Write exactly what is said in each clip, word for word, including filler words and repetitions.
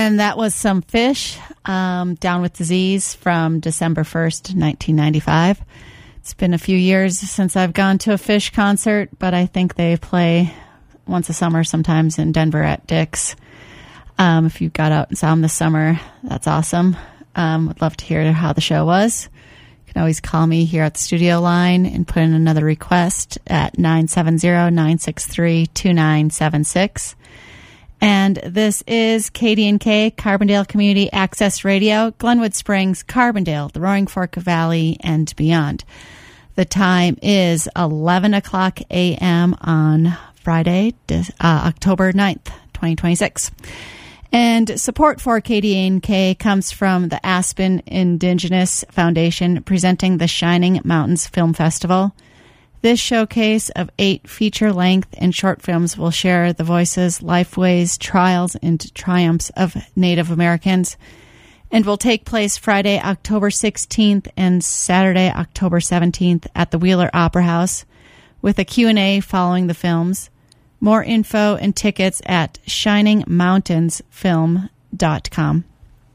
And that was some Fish, um, Down with Disease from December first, nineteen ninety-five. It's been a few years since I've gone to a Fish concert, but I think they play once a summer sometimes in Denver at Dick's. Um, if you got out and saw them this summer, that's awesome. Um, would love to hear how the show was. You can always call me here at the studio line and put in another request at nine seven zero, nine six three, two nine seven six. And this is K D N K, Carbondale Community Access Radio, Glenwood Springs, Carbondale, the Roaring Fork Valley, and beyond. The time is eleven o'clock a.m. on Friday, uh, October ninth, twenty twenty-six. And support for K D N K comes from the Aspen Indigenous Foundation, presenting the Shining Mountains Film Festival. This showcase of eight feature-length and short films will share the voices, lifeways, trials, and triumphs of Native Americans, and will take place Friday, October sixteenth and Saturday, October seventeenth at the Wheeler Opera House, with a Q and A following the films. More info and tickets at shining mountains film dot com.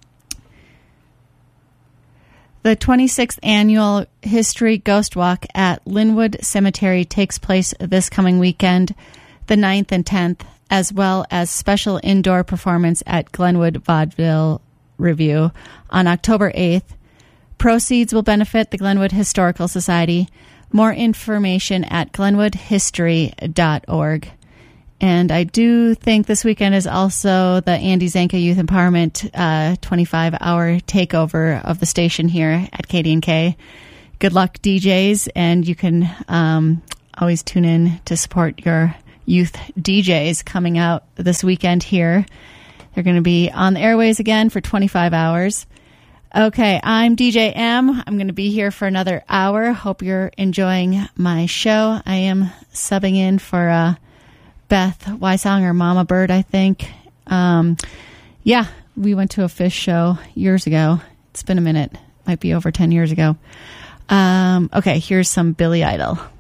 The twenty-sixth Annual History Ghost Walk at Linwood Cemetery takes place this coming weekend, the ninth and tenth, as well as special indoor performance at Glenwood Vaudeville Review on October eighth. Proceeds will benefit the Glenwood Historical Society. More information at glenwood history dot org. And I do think this weekend is also the Andy Zanka Youth Empowerment uh, twenty-five hour takeover of the station here at K D N K. Good luck, D Js, and you can um, always tune in to support your youth D Js coming out this weekend here. They're going to be on the airways again for twenty-five hours. Okay, I'm D J M. I'm going to be here for another hour. Hope you're enjoying my show. I am subbing in for uh, Beth Wysong, or Mama Bird, I think. Um, yeah, we went to a Fish show years ago. It's been a minute. Might be over ten years ago. Um, okay, here's some Billy Idol.